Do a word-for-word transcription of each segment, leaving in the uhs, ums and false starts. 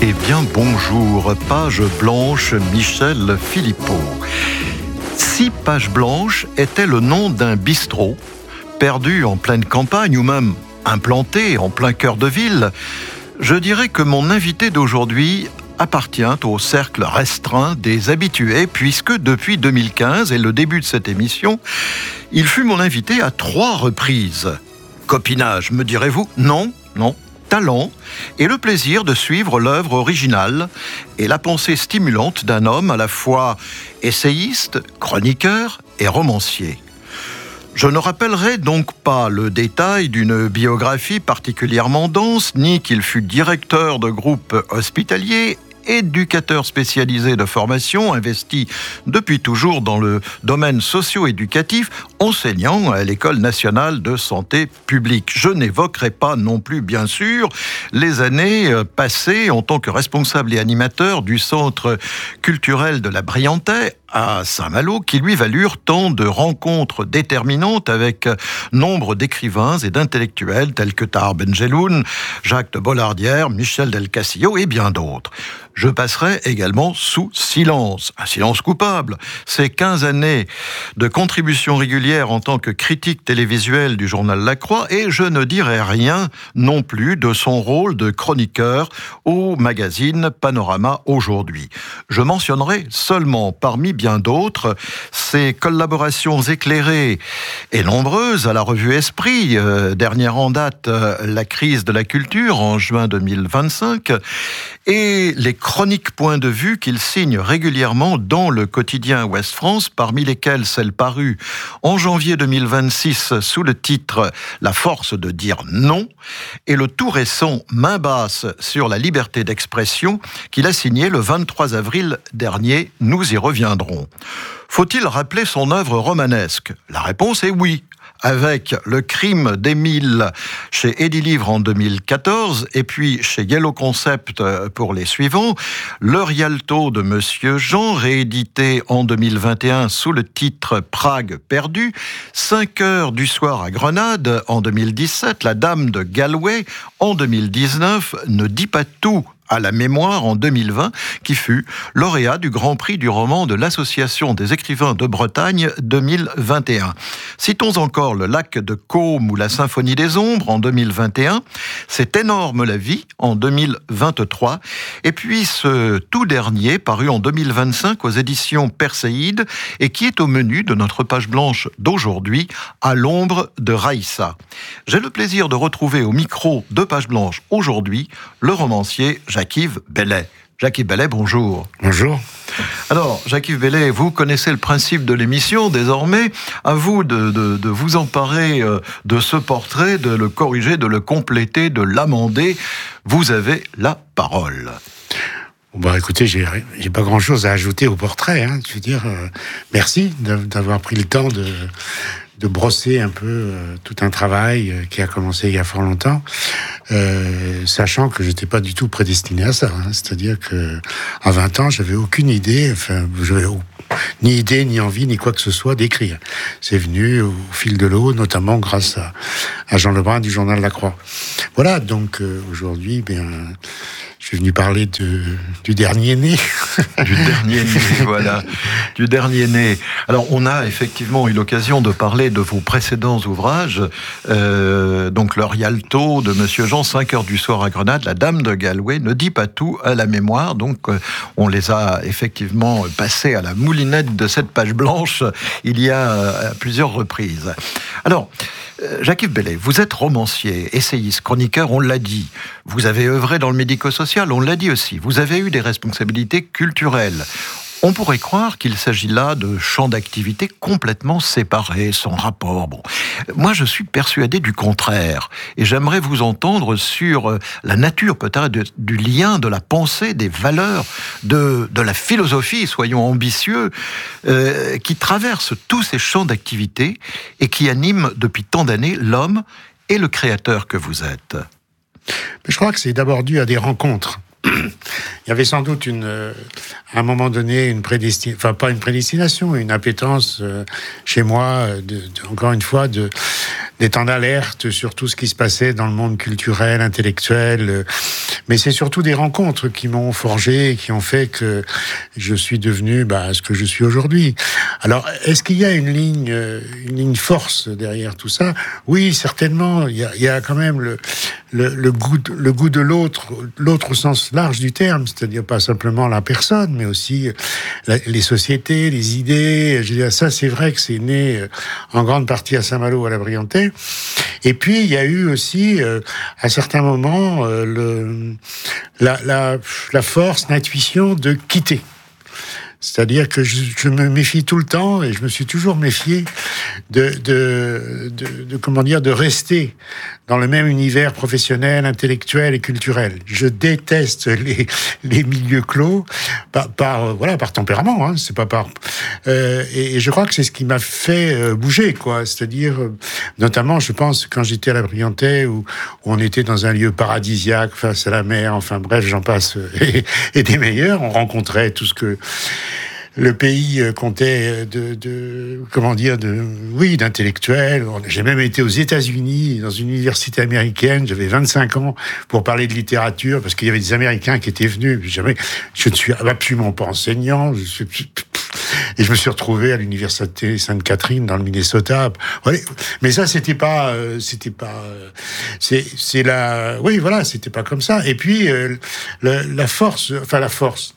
Eh bien bonjour, page blanche Michel Philippot. Si page blanche était le nom d'un bistrot, perdu en pleine campagne ou même implanté en plein cœur de ville, je dirais que mon invité d'aujourd'hui appartient au cercle restreint des habitués, puisque depuis deux mille quinze et le début de cette émission, il fut mon invité à trois reprises. Copinage, me direz-vous? Non, non. Talent et le plaisir de suivre l'œuvre originale et la pensée stimulante d'un homme à la fois essayiste, chroniqueur et romancier. Je ne rappellerai donc pas le détail d'une biographie particulièrement dense, ni qu'il fut directeur de groupe hospitalier, éducateur spécialisé de formation, investi depuis toujours dans le domaine socio-éducatif, enseignant à l'École nationale de santé publique. Je n'évoquerai pas non plus, bien sûr, les années passées en tant que responsable et animateur du Centre culturel de la Briantais à Saint-Malo, qui lui valurent tant de rencontres déterminantes avec nombre d'écrivains et d'intellectuels tels que Tahar Benjeloun, Jacques de Bollardière, Michel del Castillo et bien d'autres. Je passerai également sous silence, un silence coupable, ces quinze années de contribution régulière en tant que critique télévisuel du journal La Croix, et je ne dirai rien non plus de son rôle de chroniqueur au magazine Panorama Aujourd'hui. Je mentionnerai seulement, parmi bien d'autres, ses collaborations éclairées et nombreuses à la revue Esprit, euh, dernière en date, euh, La crise de la culture en juin deux mille vingt-cinq, et les chroniques points de vue qu'il signe régulièrement dans le quotidien Ouest France, parmi lesquelles celle parue en janvier deux mille vingt-six sous le titre « La force de dire non » et le tout récent « Main basse sur la liberté d'expression » qu'il a signé le vingt-trois avril dernier. Nous y reviendrons. Faut-il rappeler son œuvre romanesque? La réponse est oui. Avec Le crime d'Émile chez Edilivre en deux mille quatorze et puis chez Yellow Concept pour les suivants, Le Rialto de Monsieur Jean, réédité en deux mille vingt et un sous le titre Prague perdue, cinq heures du soir à Grenade en deux mille dix-sept, La Dame de Galway en deux mille dix-neuf, Ne dis pas tout à la mémoire en deux mille vingt, qui fut lauréat du Grand Prix du roman de l'Association des écrivains de Bretagne deux mille vingt et un. Citons encore Le Lac de Caume ou La Symphonie des Ombres en deux mille vingt et un, C'est énorme la vie en deux mille vingt-trois, et puis ce tout dernier paru en deux mille vingt-cinq aux éditions Perséide et qui est au menu de notre page blanche d'aujourd'hui, À l'ombre de Raïssa. J'ai le plaisir de retrouver au micro de page blanche aujourd'hui le romancier Jacques-Yves Bellay. Jacques-Yves Bellay, bonjour. Bonjour. Alors, Jacques-Yves Bellay, vous connaissez le principe de l'émission désormais. À vous de, de, de vous emparer de ce portrait, de le corriger, de le compléter, de l'amender. Vous avez la parole. Bon bah écoutez, j'ai, j'ai pas grand-chose à ajouter au portrait. Hein. Je veux dire, euh, merci d'avoir pris le temps de, de brosser un peu euh, tout un travail euh, qui a commencé il y a fort longtemps, euh, sachant que j'étais pas du tout prédestiné à ça. Hein. C'est-à-dire que à vingt ans, j'avais aucune idée, enfin, j'avais ni idée, ni envie, ni quoi que ce soit d'écrire. C'est venu au fil de l'eau, notamment grâce à, à Jean Lebrun du journal La Croix. Voilà, donc euh, aujourd'hui, bien, je suis venu parler de, du dernier né. Du dernier né, voilà. Du dernier né. Alors, on a effectivement eu l'occasion de parler de vos précédents ouvrages. Euh, donc, Le Rialto de Monsieur Jean, cinq heures du soir à Grenade, La Dame de Galway, Ne dis pas tout à la mémoire. Donc, euh, on les a effectivement passés à la moulinette de cette page blanche il y a euh, plusieurs reprises. Alors, Jacques-Yves Bellay, vous êtes romancier, essayiste, chroniqueur, on l'a dit. Vous avez œuvré dans le médico-social, on l'a dit aussi. Vous avez eu des responsabilités culturelles. On pourrait croire qu'il s'agit là de champs d'activité complètement séparés, sans rapport. Bon, moi, je suis persuadé du contraire. Et j'aimerais vous entendre sur la nature, peut-être, de, du lien, de la pensée, des valeurs, de, de la philosophie, soyons ambitieux, euh, qui traverse tous ces champs d'activité et qui animent depuis tant d'années l'homme et le créateur que vous êtes. Je crois que c'est d'abord dû à des rencontres. Il y avait sans doute une, euh, à un moment donné, une prédestination, enfin pas une prédestination, une appétence euh, chez moi, de, de, encore une fois, de, des temps d'alerte sur tout ce qui se passait dans le monde culturel, intellectuel. Mais c'est surtout des rencontres qui m'ont forgé, qui ont fait que je suis devenu bah, ce que je suis aujourd'hui. Alors, est-ce qu'il y a une ligne, une ligne force derrière tout ça ? Oui, certainement. Il y a, il y a quand même le, le, le goût, de, le goût de l'autre, l'autre au sens large du terme, c'est-à-dire pas simplement la personne, mais aussi la, les sociétés, les idées. Je veux dire, ça, c'est vrai que c'est né en grande partie à Saint-Malo, à la Briantais. Et puis, il y a eu aussi, euh, à certains moments, euh, le, la, la, la force, l'intuition de quitter. C'est-à-dire que je, je me méfie tout le temps, et je me suis toujours méfié de, de, de, de, comment dire, de rester dans le même univers professionnel, intellectuel et culturel. Je déteste les, les milieux clos par, par, voilà, par tempérament, hein, c'est pas par... Euh, et, et je crois que c'est ce qui m'a fait euh, bouger, quoi. C'est-à-dire, euh, notamment, je pense, quand j'étais à la Briantais, où, où on était dans un lieu paradisiaque, face à la mer, enfin bref, j'en passe, et, et des meilleurs, on rencontrait tout ce que le pays comptait de, de comment dire, de, oui, d'intellectuels. J'ai même été aux États-Unis, dans une université américaine. J'avais vingt-cinq ans pour parler de littérature, parce qu'il y avait des Américains qui étaient venus. Jamais, je ne suis absolument pas enseignant. Je suis, et je me suis retrouvé à l'université Sainte-Catherine dans le Minnesota. Mais ça, c'était pas, c'était pas, c'est, c'est la, oui, voilà, c'était pas comme ça. Et puis euh, le, la force, enfin la force.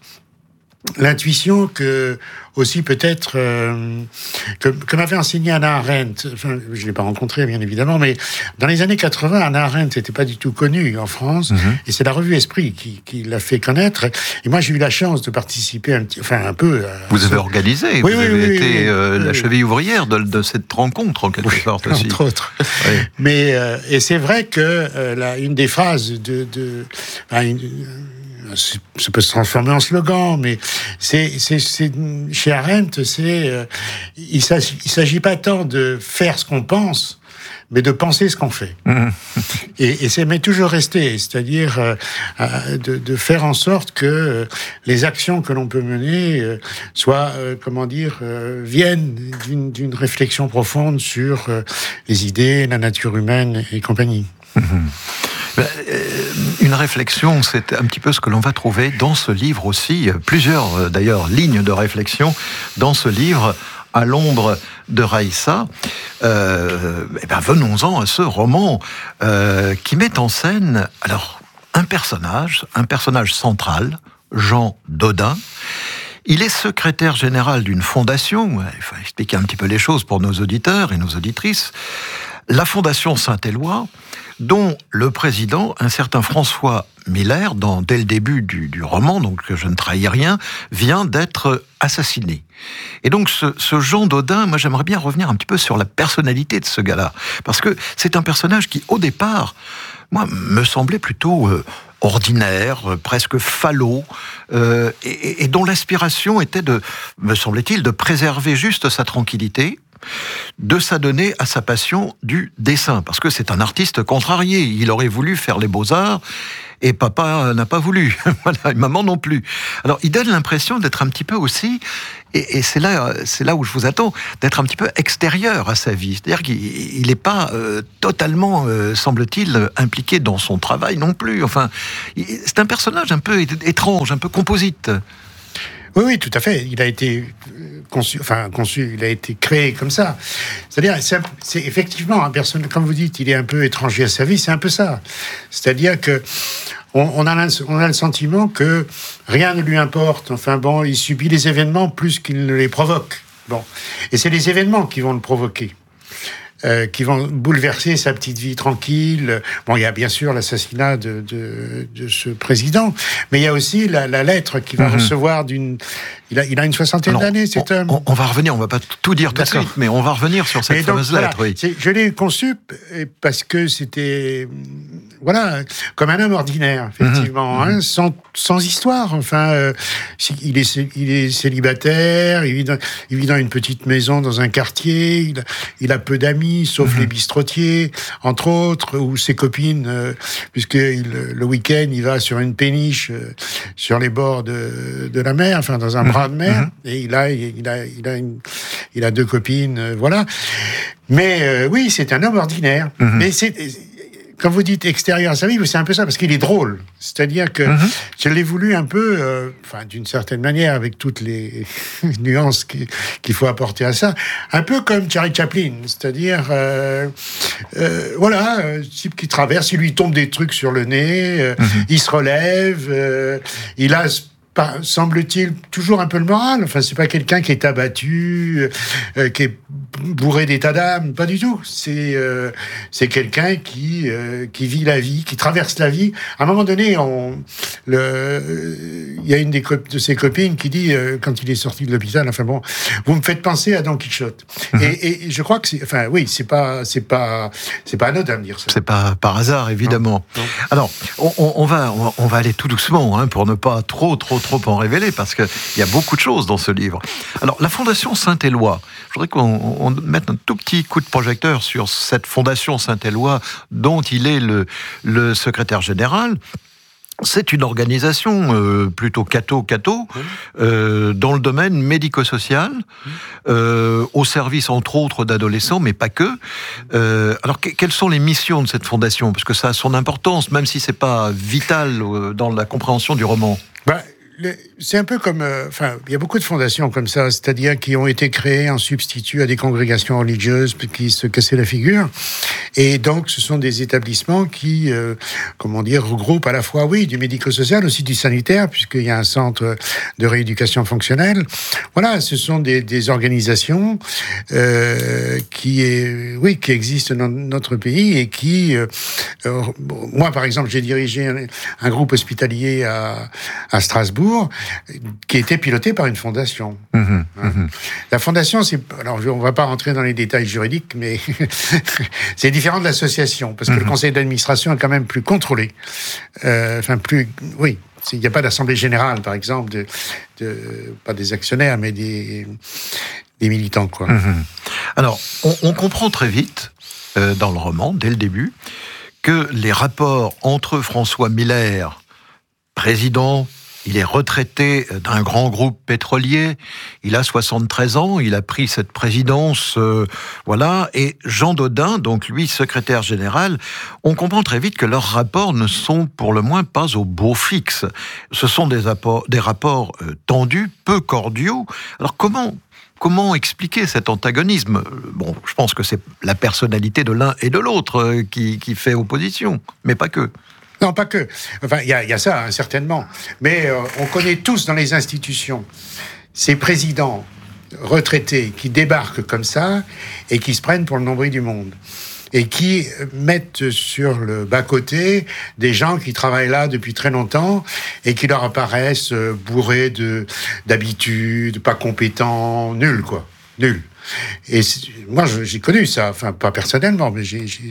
L'intuition que aussi peut-être euh, que, que m'avait enseigné Hannah Arendt. Enfin, je l'ai pas rencontré bien évidemment, mais dans les années quatre-vingts, Hannah Arendt n'était pas du tout connue en France, mm-hmm. et c'est la revue Esprit qui, qui l'a fait connaître. Et moi, j'ai eu la chance de participer un petit, enfin un peu. À vous avez ce... organisé, oui, vous oui, avez oui, été oui, euh, oui, la oui. cheville ouvrière de, de cette rencontre en quelque oui, sorte aussi. Entre autres. Oui. Mais euh, et c'est vrai que euh, là, une des phrases de, de enfin, une, ça peut se transformer en slogan, mais c'est, c'est, c'est chez Arendt, c'est euh, il s'agit, il s'agit pas tant de faire ce qu'on pense, mais de penser ce qu'on fait. Mmh. Et, et c'est m'est toujours resté, c'est-à-dire euh, de, de faire en sorte que euh, les actions que l'on peut mener euh, soient, euh, comment dire, euh, viennent d'une, d'une réflexion profonde sur euh, les idées, la nature humaine et compagnie. Mmh. Une réflexion, c'est un petit peu ce que l'on va trouver dans ce livre aussi, plusieurs d'ailleurs lignes de réflexion dans ce livre, À l'ombre de Raïssa. Euh, eh ben venons-en à ce roman euh, qui met en scène alors un personnage, un personnage central, Jean Dodin. Il est secrétaire général d'une fondation, il faut expliquer un petit peu les choses pour nos auditeurs et nos auditrices, la Fondation Saint-Éloi, dont le président, un certain François Miller, dans, dès le début du, du roman, donc je ne trahis rien, vient d'être assassiné. Et donc ce, ce Jean Dodin, moi j'aimerais bien revenir un petit peu sur la personnalité de ce gars-là, parce que c'est un personnage qui, au départ, moi, me semblait plutôt euh, ordinaire, euh, presque falot, euh, et, et dont l'aspiration était de, me semblait-il, de préserver juste sa tranquillité, de s'adonner à sa passion du dessin, parce que c'est un artiste contrarié. Il aurait voulu faire les beaux-arts, et papa n'a pas voulu, voilà, et maman non plus. Alors, il donne l'impression d'être un petit peu aussi, et, et c'est là, c'est là où je vous attends, d'être un petit peu extérieur à sa vie. C'est-à-dire qu'il n'est pas euh, totalement, euh, semble-t-il, impliqué dans son travail non plus. Enfin, c'est un personnage un peu étrange, un peu composite. Oui, oui, tout à fait. Il a été conçu, enfin conçu, il a été créé comme ça. C'est-à-dire, c'est, c'est effectivement un personnage, comme vous dites, il est un peu étranger à sa vie. C'est un peu ça. C'est-à-dire que on, on, a, on a le sentiment que rien ne lui importe. Enfin bon, il subit les événements plus qu'il ne les provoque. Bon, et c'est les événements qui vont le provoquer. Euh, qui vont bouleverser sa petite vie tranquille. Bon, il y a bien sûr l'assassinat de, de, de ce président, mais il y a aussi la, la lettre qu'il va mmh. recevoir d'une... Il a, il a une soixantaine Alors, d'années, cet homme. On, on va revenir, on va pas tout dire tout de suite, mais on va revenir sur cette fameuse donc, lettre. Voilà, oui. Je l'ai conçu parce que c'était... Voilà, comme un homme ordinaire, effectivement, mmh. hein, sans, sans histoire. Enfin, euh, il, est, il est célibataire, il vit, dans, il vit dans une petite maison dans un quartier, il a, il a peu d'amis, sauf mmh. les bistrotiers, entre autres, ou ses copines, euh, puisque il, le week-end, il va sur une péniche euh, sur les bords de, de la mer, enfin, dans un mmh. bras de mer, mmh. et il a, il a, il a, une, il a deux copines, euh, voilà. Mais euh, oui, c'est un homme ordinaire. Mm-hmm. Mais c'est... Quand vous dites extérieur à sa vie, c'est un peu ça, parce qu'il est drôle. C'est-à-dire que mm-hmm. je l'ai voulu un peu, euh, enfin, d'une certaine manière, avec toutes les nuances qui, qu'il faut apporter à ça, un peu comme Charlie Chaplin. C'est-à-dire, euh, euh, voilà, un type qui traverse, il lui tombe des trucs sur le nez, euh, mm-hmm. il se relève, euh, il a... Pas, semble-t-il, toujours un peu le moral. Enfin, c'est pas quelqu'un qui est abattu, euh, qui est bourré d'état d'âme, pas du tout. C'est euh, c'est quelqu'un qui euh, qui vit la vie, qui traverse la vie. À un moment donné, on le il y a une des cop- de ses copines qui dit euh, quand il est sorti de l'hôpital, enfin bon, vous me faites penser à Don Quichotte. Mmh. Et, et je crois que c'est, enfin oui, c'est pas c'est pas c'est pas anodin de dire ça. C'est pas par hasard, évidemment. Non, non. Alors, on, on va on va on va aller tout doucement, hein, pour ne pas trop trop trop en révéler, parce qu'il y a beaucoup de choses dans ce livre. Alors, la Fondation Saint-Éloi, je voudrais qu'on on mette un tout petit coup de projecteur sur cette Fondation Saint-Éloi, dont il est le, le secrétaire général. C'est une organisation euh, plutôt catho-catho, euh, dans le domaine médico-social, euh, au service, entre autres, d'adolescents, mais pas que. Euh, alors, que, quelles sont les missions de cette fondation ? Parce que ça a son importance, même si c'est pas vital euh, dans la compréhension du roman. Bah. C'est un peu comme... Enfin, euh, il y a beaucoup de fondations comme ça, c'est-à-dire qui ont été créées en substitut à des congrégations religieuses qui se cassaient la figure. Et donc, ce sont des établissements qui, euh, comment dire, regroupent à la fois, oui, du médico-social, aussi du sanitaire, puisqu'il y a un centre de rééducation fonctionnelle. Voilà, ce sont des, des organisations euh, qui, est, oui, qui existent dans notre pays et qui... Euh, euh, moi, par exemple, j'ai dirigé un, un groupe hospitalier à, à Strasbourg, qui était piloté par une fondation. Mmh, hein. mmh. La fondation, c'est... Alors, on ne va pas rentrer dans les détails juridiques, mais c'est différent de l'association, parce que mmh. le conseil d'administration est quand même plus contrôlé. Euh, enfin, plus... Oui, il n'y a pas d'assemblée générale, par exemple, de, de, pas des actionnaires, mais des, des militants, quoi. Mmh. Alors, on, on comprend très vite, euh, dans le roman, dès le début, que les rapports entre François Miller, président... Il est retraité d'un grand groupe pétrolier. Il a soixante-treize ans. Il a pris cette présidence, euh, voilà. Et Jean Dodin, donc lui, secrétaire général, on comprend très vite que leurs rapports ne sont pour le moins pas au beau fixe. Ce sont des, apports, des rapports euh, tendus, peu cordiaux. Alors comment... Comment expliquer cet antagonisme ? Bon, je pense que c'est la personnalité de l'un et de l'autre euh, qui, qui fait opposition, mais pas que. Non, pas que. Enfin, il y, y a ça, hein, certainement. Mais euh, on connaît tous dans les institutions ces présidents retraités qui débarquent comme ça et qui se prennent pour le nombril du monde. Et qui mettent sur le bas-côté des gens qui travaillent là depuis très longtemps et qui leur apparaissent bourrés de, d'habitudes, pas compétents, nuls, quoi. Nuls. Et moi, j'ai connu ça. Enfin, pas personnellement, mais j'ai... j'ai...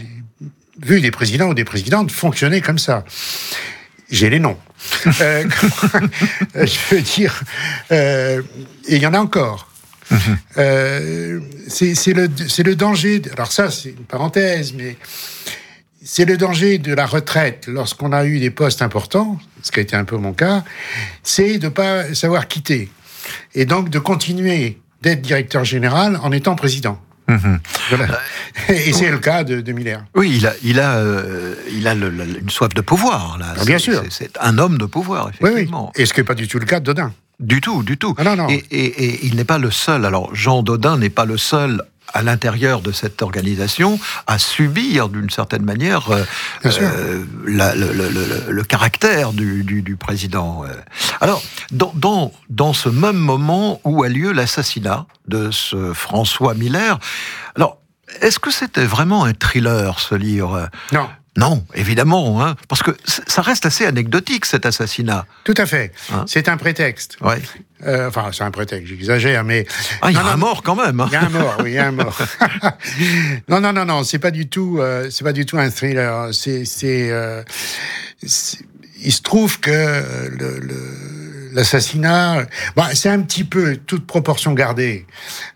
vu des présidents ou des présidentes fonctionner comme ça. J'ai les noms. euh, je veux dire, euh, et il y en a encore. Mmh. Euh, c'est, c'est, le, c'est le danger. De, alors ça, c'est une parenthèse, mais c'est le danger de la retraite lorsqu'on a eu des postes importants, ce qui a été un peu mon cas, c'est de ne pas savoir quitter. Et donc de continuer d'être directeur général en étant président. Mmh. Voilà. Et c'est le cas de, de Miller. Oui, il a, il a, euh, il a le, le, une soif de pouvoir, là. Ah, bien sûr. C'est, c'est un homme de pouvoir, effectivement. Oui, oui. Et ce qui n'est pas du tout le cas de Dodin. Du tout, du tout. Ah, non, non. Et, et, et il n'est pas le seul. Alors, Jean Dodin n'est pas le seul à l'intérieur de cette organisation à subir, d'une certaine manière, euh, euh, la, le, le, le, le caractère du, du, du président. Alors, dans, dans, dans ce même moment où a lieu l'assassinat de ce François Miller, alors, est-ce que c'était vraiment un thriller, ce livre ? Non. Non, évidemment, hein, parce que ça reste assez anecdotique, cet assassinat. Tout à fait. Hein ? C'est un prétexte. Ouais. Euh, enfin, c'est un prétexte, j'exagère, mais... Ah, il y a non, un non, mort quand même. Hein. Il y a un mort, oui, il y a un mort. non, non, non, non, c'est pas du tout, euh, c'est pas du tout un thriller. C'est, c'est, euh, c'est... Il se trouve que le, le, l'assassinat, bon, c'est un petit peu, toute proportion gardée,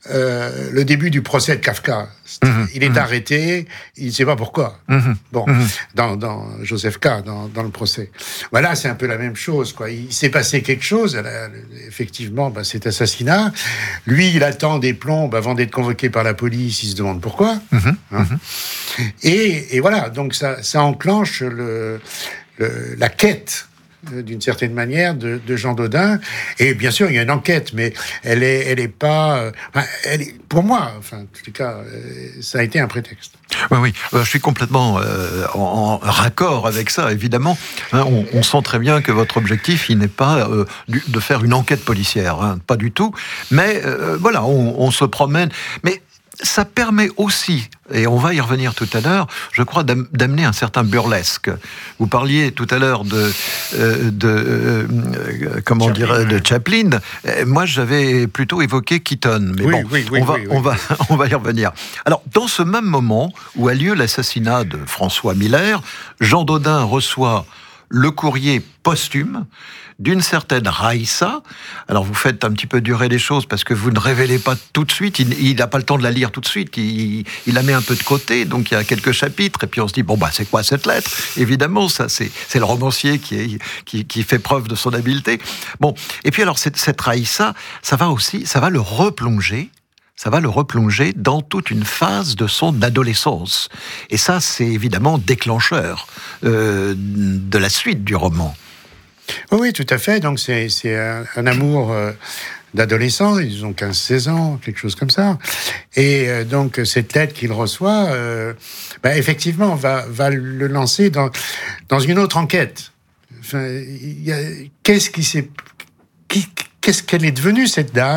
euh, le début du procès de Kafka. Mmh, il est mmh. arrêté, il ne sait pas pourquoi. Mmh, bon, mmh. Dans, dans Joseph K, dans, dans le procès. Voilà, c'est un peu la même chose, quoi. Il s'est passé quelque chose, là, effectivement, bah, cet assassinat. Lui, il attend des plombes avant d'être convoqué par la police, il se demande pourquoi. Mmh, hein. mmh. Et, et voilà, donc ça, ça enclenche le, le, la quête, d'une certaine manière, de, de Jean Dodin. Et bien sûr, il y a une enquête, mais elle est, elle est pas... Euh, elle est, pour moi, enfin, en tout cas, euh, ça a été un prétexte. Oui, oui, je suis complètement euh, en, en raccord avec ça, évidemment. Hein, on, on sent très bien que votre objectif, il n'est pas euh, du, de faire une enquête policière, hein, pas du tout. Mais euh, voilà, on, on se promène... Mais ça permet aussi, et on va y revenir tout à l'heure, je crois, d'amener un certain burlesque. Vous parliez tout à l'heure de, euh, de euh, comment Chaplin, dire, de Chaplin. Moi, j'avais plutôt évoqué Keaton, mais oui, bon, oui, oui, on va, oui, oui. on va, on va y revenir. Alors, dans ce même moment où a lieu l'assassinat de François Miller, Jean Dodin reçoit le courrier posthume d'une certaine Raïssa. Alors vous faites un petit peu durer les choses parce que vous ne révélez pas tout de suite, il n'a pas le temps de la lire tout de suite, il, il la met un peu de côté, donc il y a quelques chapitres, et puis on se dit, bon bah c'est quoi cette lettre ? Évidemment, ça c'est, c'est le romancier qui, est, qui, qui fait preuve de son habileté. Bon, et puis alors cette, cette Raïssa, ça va aussi, ça va le replonger ça va le replonger dans toute une phase de son adolescence. Et ça, c'est évidemment déclencheur euh, de la suite du roman. Oui, oui, tout à fait. Donc, c'est, c'est un, un amour euh, d'adolescent. Ils ont quinze seize ans, quelque chose comme ça. Et euh, donc, cette lettre qu'il reçoit, euh, bah, effectivement, va, va le lancer dans, dans une autre enquête. Enfin, y a, qu'est-ce qui s'est... Qui, qu'est-ce qu'elle est devenue, cette dame ?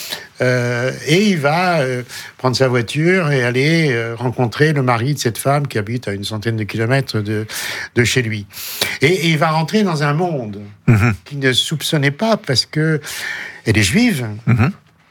euh, Et il va euh, prendre sa voiture et aller euh, rencontrer le mari de cette femme qui habite à une centaine de kilomètres de, de chez lui. Et, et il va rentrer dans un monde mmh. qu'il ne soupçonnait pas parce que elle est juive. Mmh.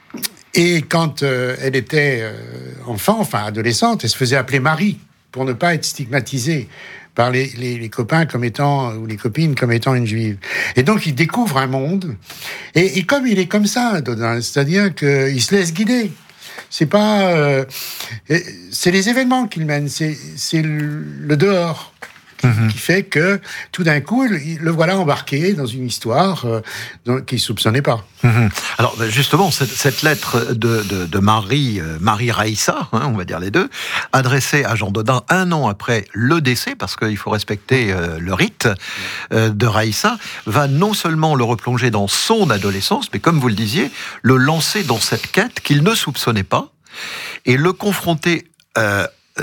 Et quand euh, elle était euh, enfant, enfin adolescente, elle se faisait appeler Marie pour ne pas être stigmatisée par les, les, les copains comme étant, ou les copines comme étant une juive. Et donc, il découvre un monde, et, et comme il est comme ça, Dodin, c'est-à-dire qu'il se laisse guider. C'est pas... Euh, c'est les événements qu'il mène, c'est, c'est le, le dehors qui, mmh. qui fait que, tout d'un coup, le, le voilà embarqué dans une histoire euh, dont, qu'il ne soupçonnait pas. Mmh. Alors, justement, cette, cette lettre de, de, de Marie, euh, Marie Raïssa, hein, on va dire les deux, adressée à Jean Dodin un an après le décès, parce qu'il faut respecter euh, le rite euh, de Raïssa, va non seulement le replonger dans son adolescence, mais comme vous le disiez, le lancer dans cette quête qu'il ne soupçonnait pas, et le confronter euh,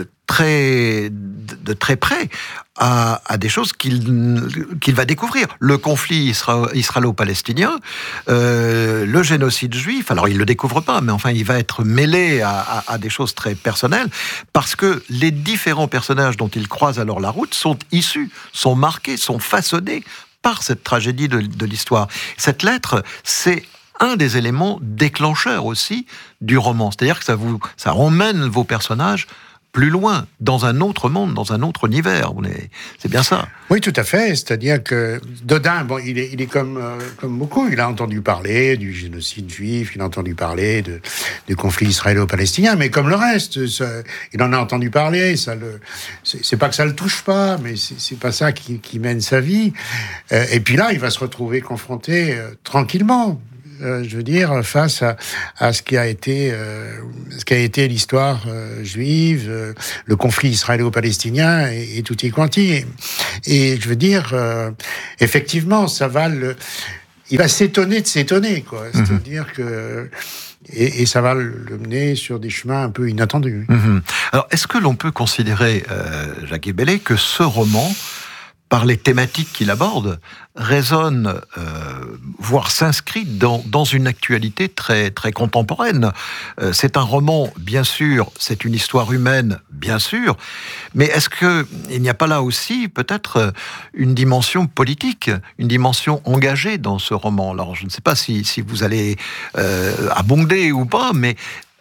très, de très près à, à des choses qu'il, qu'il va découvrir. Le conflit isra- israélo-palestinien, euh, le génocide juif, alors il ne le découvre pas, mais enfin il va être mêlé à, à, à des choses très personnelles, parce que les différents personnages dont il croise alors la route sont issus, sont marqués, sont façonnés par cette tragédie de, de l'histoire. Cette lettre, c'est un des éléments déclencheurs aussi du roman, c'est-à-dire que ça, vous, ça emmène vos personnages plus loin, dans un autre monde, dans un autre univers. C'est bien ça. Oui, tout à fait. C'est-à-dire que Dodin, bon, il est, il est comme, euh, comme beaucoup. Il a entendu parler du génocide juif, il a entendu parler de, du conflit israélo-palestinien, mais comme le reste, ça, il en a entendu parler. Ça le, c'est, c'est pas que ça le touche pas, mais c'est, c'est pas ça qui, qui mène sa vie. Euh, et puis là, il va se retrouver confronté euh, tranquillement. Euh, je veux dire, face à, à ce qui a été, euh, ce qui a été l'histoire euh, juive, euh, le conflit israélo-palestinien et, et tutti quanti. Et, et je veux dire, euh, effectivement, ça va le, il va s'étonner de s'étonner, quoi. Mm-hmm. C'est-à-dire que et, et ça va le mener sur des chemins un peu inattendus. Mm-hmm. Alors, est-ce que l'on peut considérer, euh, Jacques Hébélet, que ce roman, par les thématiques qu'il aborde, résonne, euh, voire s'inscrit dans, dans une actualité très, très contemporaine. Euh, c'est un roman, bien sûr, c'est une histoire humaine, bien sûr, mais est-ce qu'il n'y a pas là aussi, peut-être, une dimension politique, une dimension engagée dans ce roman ? Alors, je ne sais pas si, si vous allez euh, abonder ou pas, mais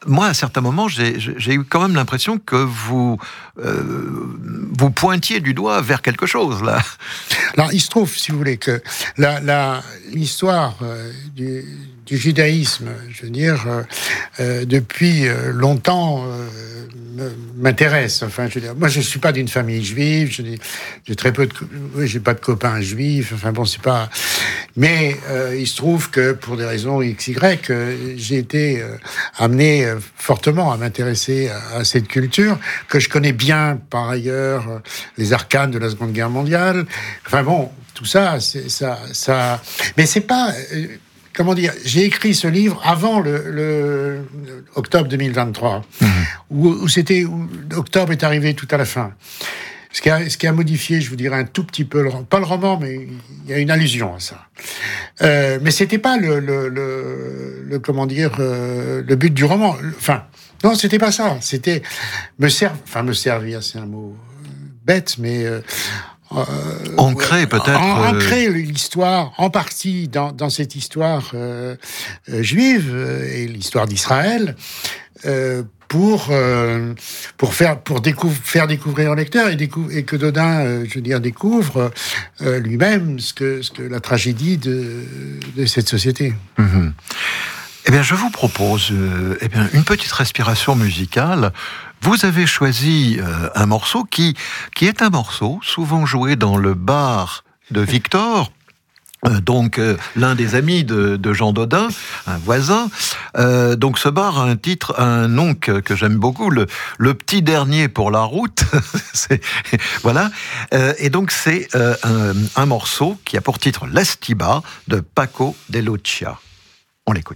moi, à certains moments, j'ai, j'ai eu quand même l'impression que vous, euh, vous pointiez du doigt vers quelque chose, là. Alors, il se trouve, si vous voulez, que la, la, l'histoire euh, du, du judaïsme, je veux dire, euh, euh, depuis euh, longtemps, euh, m'intéresse. Enfin, je veux dire, moi, je suis pas d'une famille juive. Je dis, j'ai très peu de, oui, j'ai pas de copains juifs. Enfin bon, c'est pas. Mais euh, il se trouve que pour des raisons X Y, euh, j'ai été euh, amené euh, fortement à m'intéresser à, à cette culture que je connais bien par ailleurs, euh, les arcanes de la Seconde Guerre mondiale. Enfin bon, tout ça, c'est ça, ça. Mais c'est pas. Euh, Comment dire, j'ai écrit ce livre avant le, le, le octobre deux mille vingt-trois, mmh. où, où c'était où octobre est arrivé tout à la fin. Ce qui a, ce qui a modifié, je vous dirais un tout petit peu, le, pas le roman, mais il y a une allusion à ça. Euh, mais c'était pas le, le, le, le comment dire, euh, le but du roman. Enfin, non, c'était pas ça. C'était me servir, enfin me servir, c'est un mot bête, mais euh, Euh, ancrer peut-être en, ancrer l'histoire en partie dans, dans cette histoire euh, euh, juive euh, et l'histoire d'Israël euh, pour euh, pour faire pour découvrir faire découvrir au lecteur et, décou- et que Daudin euh, je veux dire découvre euh, lui-même ce que ce que la tragédie de de cette société. Mmh. Eh bien, je vous propose euh, eh bien, une petite respiration musicale. Vous avez choisi euh, un morceau qui, qui est un morceau souvent joué dans le bar de Victor, euh, donc euh, l'un des amis de, de Jean Daudin, un voisin. Euh, donc ce bar a un titre, un nom que, que j'aime beaucoup, le, le petit dernier pour la route. c'est, voilà. Euh, et donc c'est euh, un, un morceau qui a pour titre L'Estiba de Paco de Lucia. On l'écoute.